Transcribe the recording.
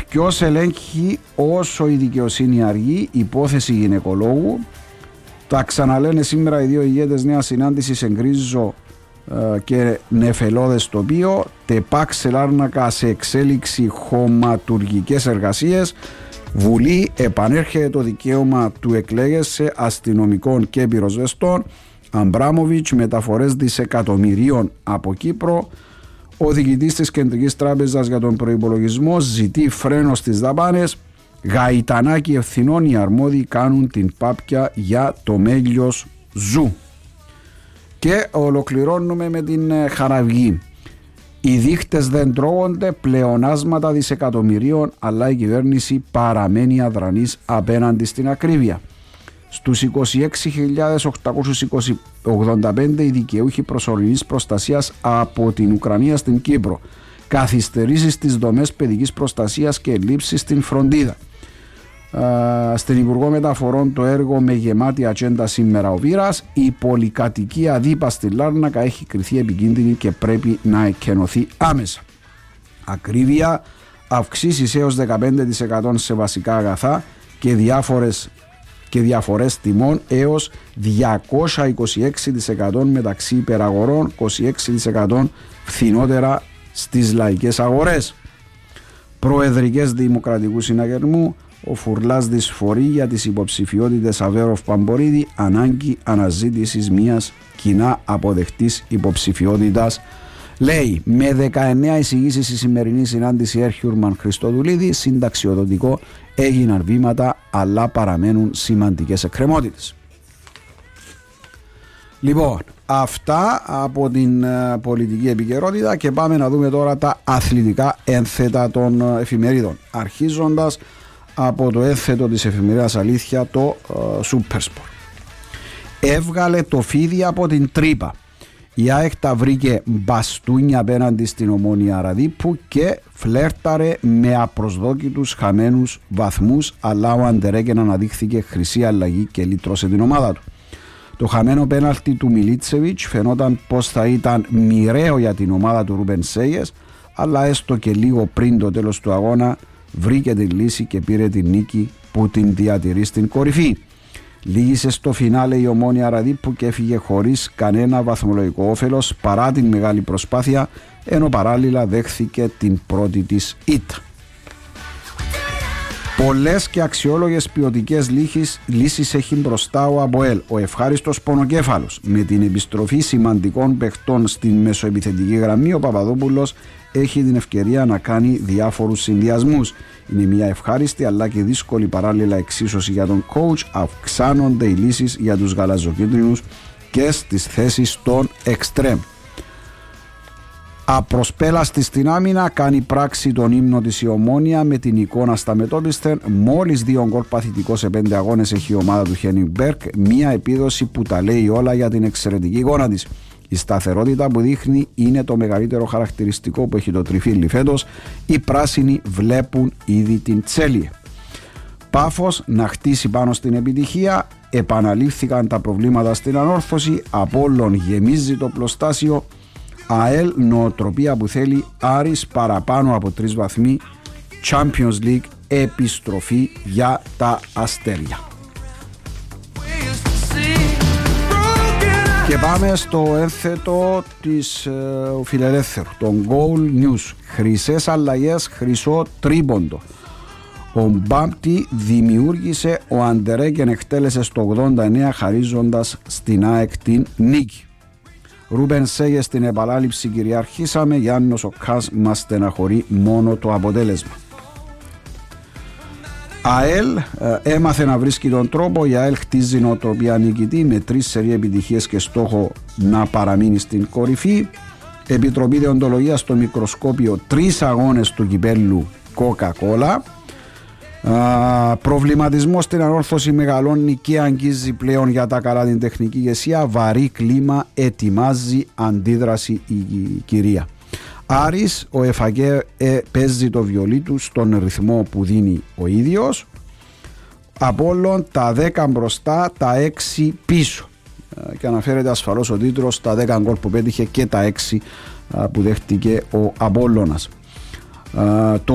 Ποιος ελέγχει όσο η δικαιοσύνη αργεί, υπόθεση γυναικολόγου. Τα ξαναλένε σήμερα οι δύο ηγέτες νέας συνάντησης Εγκρίζο και Νεφελώδες τοπίο. ΤΕΠΑΚ σε Λάρνακα σε εξέλιξη χωματουργικές εργασίες. Βουλή, επανέρχεται το δικαίωμα του εκλέγεσαι αστυνομικών και πυροσβεστών. Αμπράμοβιτς, μεταφορές δισεκατομμυρίων από Κύπρο. Ο διοικητής της Κεντρικής Τράπεζας για τον προϋπολογισμό ζητεί φρένο στις δαπάνες. Γαϊτανάκι ευθυνών, οι αρμόδιοι κάνουν την πάπια για το μέλιος ζου. Και ολοκληρώνουμε με την Χαραυγή. Οι δείχτες δεν τρώγονται, πλεονάσματα δισεκατομμυρίων, αλλά η κυβέρνηση παραμένει αδρανής απέναντι στην ακρίβεια. Στους 26.885 οι δικαιούχοι προσωρινής προστασίας από την Ουκρανία στην Κύπρο. Καθυστερήσεις στις δομές παιδικής προστασίας και ελλείψεις στην φροντίδα. Στην Υπουργό Μεταφορών το έργο με γεμάτη ατζέντα σήμερα ο Βήρας. Η πολυκατοικία Δίπα στη Λάρνακα έχει κριθεί επικίνδυνη και πρέπει να εκκαινωθεί άμεσα. Ακρίβεια, αυξήσεις έως 15% σε βασικά αγαθά και διαφορές τιμών έως 226% μεταξύ υπεραγορών, 26% φθηνότερα στις λαϊκές αγορές. Προεδρικές Δημοκρατικού Συναγερμού, ο Φουρλάς δυσφορεί για τις υποψηφιότητες Αβέροφ Παμπορίδη, ανάγκη αναζήτησης μιας κοινά αποδεκτής υποψηφιότητας. Λέει, με 19 εισηγήσεις η σημερινή συνάντηση Έρχιουρμαν Χριστοδουλίδη, συνταξιοδοτικό, έγιναν βήματα αλλά παραμένουν σημαντικές εκκρεμότητες. Λοιπόν, αυτά από την πολιτική επικαιρότητα και πάμε να δούμε τώρα τα αθλητικά ένθετα των εφημερίδων. Αρχίζοντας από το ένθετο της εφημερίδας Αλήθεια, το Supersport. Έβγαλε το φίδι από την τρύπα. Η ΑΕΚ τα βρήκε μπαστούνια απέναντι στην Ομόνοια Αραδίππου και φλέρταρε με απροσδόκητους χαμένους βαθμούς, αλλά ο Αντερέκεν αναδείχθηκε χρυσή αλλαγή και λύτρωσε την ομάδα του. Το χαμένο πέναλτι του Μιλίτσεβιτς φαινόταν πως θα ήταν μοιραίο για την ομάδα του Ρούμπεν Σέγες, αλλά έστω και λίγο πριν το τέλος του αγώνα βρήκε τη λύση και πήρε την νίκη που την διατηρεί στην κορυφή. Λύγησε στο φινάλε η Ομόνοια Αραδίππου και έφυγε χωρίς κανένα βαθμολογικό όφελος παρά την μεγάλη προσπάθεια, ενώ παράλληλα δέχθηκε την πρώτη της ήττα. Πολλές και αξιόλογες ποιοτικές λύσεις έχει μπροστά ο ΑΠΟΕΛ. Ο ευχάριστος πονοκέφαλος. Με την επιστροφή σημαντικών παιχτών στην μεσοεπιθετική γραμμή, ο Παπαδόπουλος έχει την ευκαιρία να κάνει διάφορους συνδυασμούς. Είναι μια ευχάριστη αλλά και δύσκολη παράλληλα εξίσωση για τον coach. Αυξάνονται οι λύσεις για τους γαλαζοκίτρινους και στις θέσεις των εξτρέμ. Απροσπέλαστη στην άμυνα, κάνει πράξη τον ύμνο της η Ομόνοια με την εικόνα στα μετώπισθεν. Μόλις 2 γκολ παθητικό σε 5 αγώνες έχει η ομάδα του Χένινγκ Μπέρκ, μια επίδοση που τα λέει όλα για την εξαιρετική εικόνα της. Η σταθερότητα που δείχνει είναι το μεγαλύτερο χαρακτηριστικό που έχει το τριφύλι φέτος. Οι πράσινοι βλέπουν ήδη την Τσέλιε. Πάφος να χτίσει πάνω στην επιτυχία. Επαναλήφθηκαν τα προβλήματα στην ανόρθωση. Απόλλων γεμίζει το πλωστάσιο. ΑΕΛ νοοτροπία που θέλει. Άρης παραπάνω από 3 βαθμοί. Champions League, επιστροφή για τα αστέρια. Και πάμε στο ένθετο της Φιλελεύθερου, τον Goal News. Χρυσές αλλαγές, χρυσό τρίποντο. Ο Μπάμπτη δημιούργησε, ο Αντερέκεν εκτέλεσε στο 89 χαρίζοντας στην ΑΕΚ την νίκη. Ρούμπεν Σέγες στην επανάληψη κυριαρχήσαμε, Γιάννος ο Κάς μας στεναχωρεί μόνο το αποτέλεσμα. ΑΕΛ έμαθε να βρίσκει τον τρόπο, η ΑΕΛ χτίζει νοοτροπία νικητή με 3 σερί επιτυχίες και στόχο να παραμείνει στην κορυφή. Επιτροπή Δεοντολογίας στο μικροσκόπιο, 3 αγώνες του κυπέλλου Coca-Cola. Προβληματισμό στην ανόρθωση μεγαλώνει και αγγίζει πλέον για τα καλά την τεχνική ηγεσία. Βαρύ κλίμα, ετοιμάζει αντίδραση η κυρία. Άρης, ο Εφαγέ παίζει το βιολί του στον ρυθμό που δίνει ο ίδιος. Απόλλων, τα 10 μπροστά, τα 6 πίσω. Και αναφέρεται ασφαλώς ο τίτλος, τα 10 γκολ που πέτυχε και τα 6 που δέχτηκε ο Απόλλωνας.